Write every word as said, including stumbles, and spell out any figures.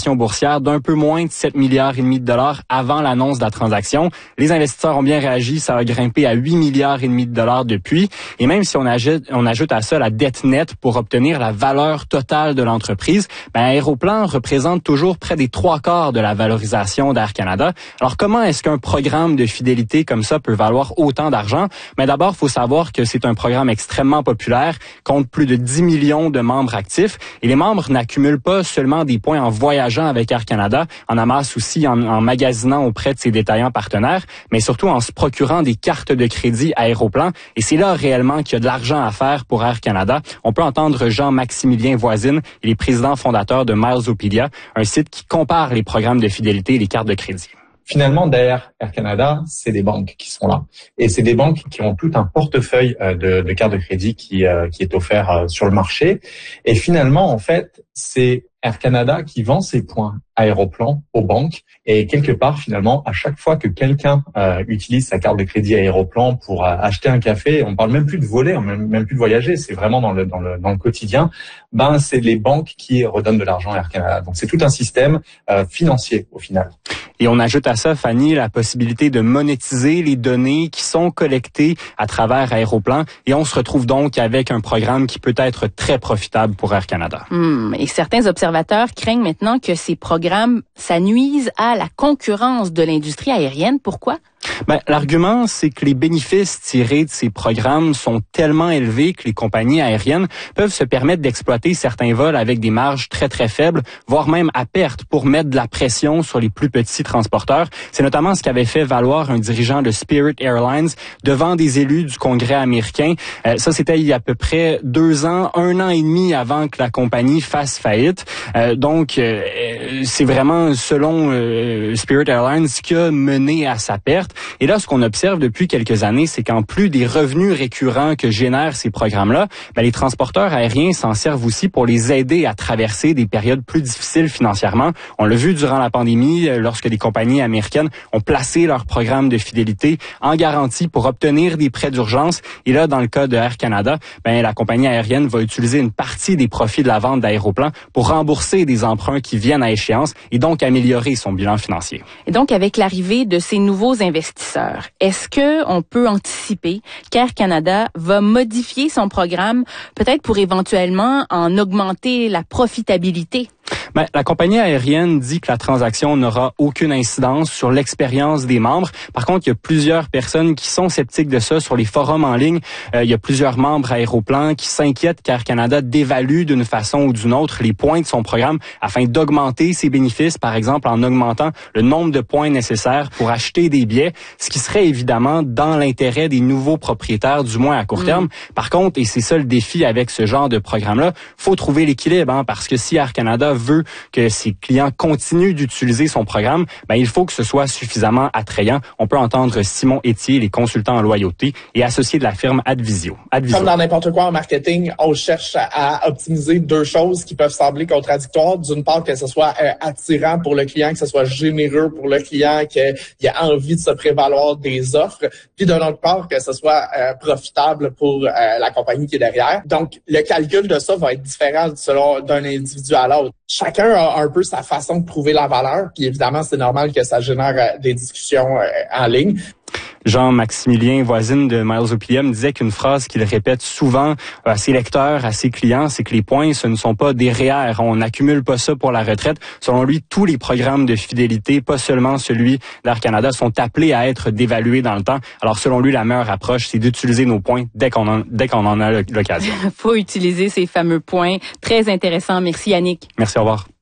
capitalisation boursière d'un peu moins de sept milliards et demi de dollars avant l'annonce de la transaction. Les investisseurs ont bien réagi, ça a grimpé à huit milliards et demi de dollars depuis. Et même si on ajoute, on ajoute à ça la dette nette pour obtenir la valeur totale de l'entreprise, ben Aéroplan représente toujours près des trois quarts de la valorisation d'Air Canada. Alors comment est-ce qu'un programme de fidélité comme ça peut valoir autant d'argent? Mais d'abord, il faut savoir que c'est un programme extrêmement populaire, compte plus de dix millions de membres actifs. Et les membres n'accumulent pas seulement des points en voyageant avec Air Canada, en amassent aussi en, en magasinant auprès de ses détaillants partenaires, mais surtout en se procurant des cartes de crédit Aéroplan. Et c'est là réellement qu'il y a de l'argent à faire pour Air Canada. On peut entendre Jean-Maximilien Voisine, il est président fondateur de Milesopedia, un site qui compare les programmes de fidélité et les cartes de crédit. Finalement, derrière Air Canada, c'est des banques qui sont là. Et c'est des banques qui ont tout un portefeuille de, de cartes de crédit qui, euh, qui est offert euh, sur le marché. Et finalement, en fait, c'est Air Canada qui vend ses points Aéroplan aux banques. Et quelque part, finalement, à chaque fois que quelqu'un euh, utilise sa carte de crédit Aéroplan pour euh, acheter un café, on parle même plus de voler, on même, même plus de voyager, c'est vraiment dans le, dans le, dans le quotidien, ben c'est les banques qui redonnent de l'argent à Air Canada. Donc c'est tout un système euh, financier au final. Et on ajoute à ça, Fanny, la possibilité de monétiser les données qui sont collectées à travers Aéroplan. Et on se retrouve donc avec un programme qui peut être très profitable pour Air Canada. Hum, et certains observateurs craignent maintenant que ces programmes, ça nuise à la concurrence de l'industrie aérienne. Pourquoi? Ben, l'argument, c'est que les bénéfices tirés de ces programmes sont tellement élevés que les compagnies aériennes peuvent se permettre d'exploiter certains vols avec des marges très, très faibles, voire même à perte pour mettre de la pression sur les plus petits transporteurs. C'est notamment ce qu'avait fait valoir un dirigeant de Spirit Airlines devant des élus du Congrès américain. Euh, ça, c'était il y a à peu près deux ans, un an et demi avant que la compagnie fasse faillite. Euh, donc, euh, c'est vraiment, selon euh, Spirit Airlines, ce qui a mené à sa perte. Et là, ce qu'on observe depuis quelques années, c'est qu'en plus des revenus récurrents que génèrent ces programmes-là, ben, les transporteurs aériens s'en servent aussi pour les aider à traverser des périodes plus difficiles financièrement. On l'a vu durant la pandémie, lorsque des compagnies américaines ont placé leurs programmes de fidélité en garantie pour obtenir des prêts d'urgence. Et là, dans le cas de Air Canada, ben, la compagnie aérienne va utiliser une partie des profits de la vente d'Aéroplan pour rembourser des emprunts qui viennent à échéance et donc améliorer son bilan financier. Et donc, avec l'arrivée de ces nouveaux investisseurs, est-ce que on peut anticiper qu'Air Canada va modifier son programme, peut-être pour éventuellement en augmenter la profitabilité? Ben, la compagnie aérienne dit que la transaction n'aura aucune incidence sur l'expérience des membres. Par contre, il y a plusieurs personnes qui sont sceptiques de ça sur les forums en ligne. Euh, il y a plusieurs membres Aéroplan qui s'inquiètent qu'Air Canada dévalue d'une façon ou d'une autre les points de son programme afin d'augmenter ses bénéfices, par exemple en augmentant le nombre de points nécessaires pour acheter des billets, ce qui serait évidemment dans l'intérêt des nouveaux propriétaires, du moins à court terme. Mmh. Par contre, et c'est ça le défi avec ce genre de programme-là, faut trouver l'équilibre, hein, parce que si Air Canada veut que ses clients continuent d'utiliser son programme, ben il faut que ce soit suffisamment attrayant. On peut entendre Simon Etier, les consultants en loyauté et associé de la firme Advisio. Advisio. Comme dans n'importe quoi en marketing, on cherche à optimiser deux choses qui peuvent sembler contradictoires. D'une part, que ce soit euh, attirant pour le client, que ce soit généreux pour le client, qu'il y ait envie de se prévaloir des offres, puis d'un autre part, que ce soit euh, profitable pour euh, la compagnie qui est derrière. Donc, le calcul de ça va être différent selon d'un individu à l'autre. Chacun a un peu sa façon de prouver la valeur, puis évidemment, c'est normal que ça génère des discussions en ligne. Jean-Maximilien Voisine de Milesopedia me disait qu'une phrase qu'il répète souvent à ses lecteurs, à ses clients, c'est que les points, ce ne sont pas des R E E R. On n'accumule pas ça pour la retraite. Selon lui, tous les programmes de fidélité, pas seulement celui d'Air Canada, sont appelés à être dévalués dans le temps. Alors, selon lui, la meilleure approche, c'est d'utiliser nos points dès qu'on en, dès qu'on en a l'occasion. Faut utiliser ces fameux points. Très intéressant. Merci, Yannick. Merci, au revoir.